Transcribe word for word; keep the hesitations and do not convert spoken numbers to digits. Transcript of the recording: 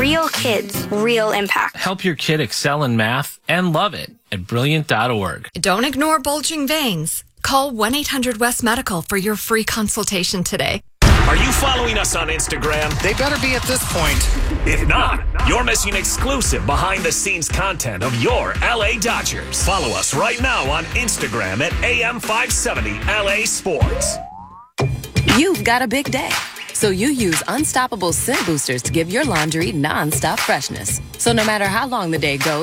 Real kids, real impact. Help your kid excel in math and love it at brilliant dot org. Don't ignore bulging veins. Call one eight hundred West Medical for your free consultation today. Are you following us on Instagram? They better be at this point. If not, you're missing exclusive behind-the-scenes content of your L A Dodgers. Follow us right now on Instagram at A M five seventy L A Sports. You've got a big day, so you use Unstoppable Scent Boosters to give your laundry non-stop freshness. So no matter how long the day goes,